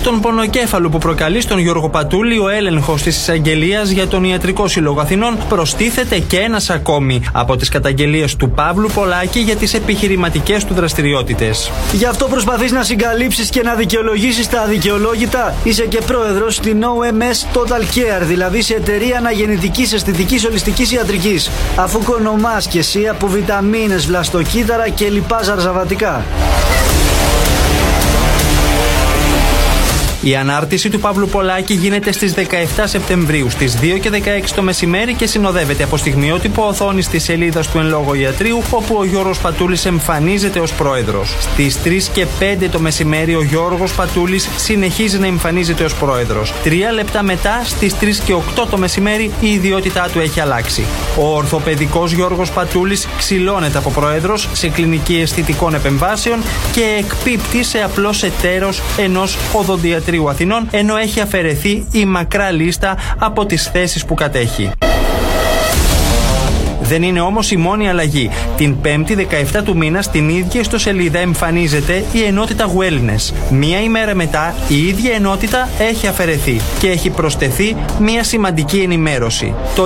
Στον πονοκέφαλο που προκαλεί στον Γιώργο Πατούλη ο έλεγχος της εισαγγελίας για τον Ιατρικό Σύλλογο Αθηνών προστίθεται και ένας ακόμη από τις καταγγελίες του Παύλου Πολάκη για τις επιχειρηματικές του δραστηριότητες. Γι' αυτό προσπαθείς να συγκαλύψεις και να δικαιολογήσεις τα αδικαιολόγητα. Είσαι και πρόεδρος στην OMS Total Care, δηλαδή σε εταιρεία αναγεννητικής αισθητικής ολιστικής ιατρικής. Αφού κονομάς και εσύ από βιταμίνες, βλαστοκύτταρα και λοιπά ζαρζαβατικά. Η ανάρτηση του Παύλου Πολάκη γίνεται στις 17 Σεπτεμβρίου στις 2:16 το μεσημέρι και συνοδεύεται από στιγμιότυπο οθόνης της σελίδας του εν λόγω ιατρίου, όπου ο Γιώργος Πατούλης εμφανίζεται ως πρόεδρος. Στις 3:05 το μεσημέρι ο Γιώργος Πατούλης συνεχίζει να εμφανίζεται ως πρόεδρος. 3 λεπτά μετά, στις 3:08 το μεσημέρι, η ιδιότητά του έχει αλλάξει. Ο ορθοπαιδικός Γιώργος Πατούλης ξυλώνεται από πρόεδρος σε κλινική αισθητικών επεμβάσεων και εκπίπτει σε απλός εταίρος ενός οδοντιατρίου Αθηνών, ενώ έχει αφαιρεθεί η μακρά λίστα από τις θέσεις που κατέχει. Δεν είναι όμως η μόνη αλλαγή. Την 5η 17 του μήνα στην ίδια ιστοσελίδα εμφανίζεται η ενότητα Wellness. Μία ημέρα μετά η ίδια ενότητα έχει αφαιρεθεί και έχει προσθεθεί μία σημαντική ενημέρωση. Το